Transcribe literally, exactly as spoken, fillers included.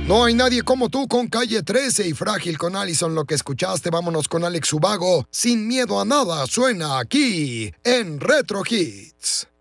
No hay nadie como tú con Calle trece y Frágil con Allison. Lo que escuchaste, vámonos con Alex Ubago. Sin miedo a nada, suena aquí en Retro Hits.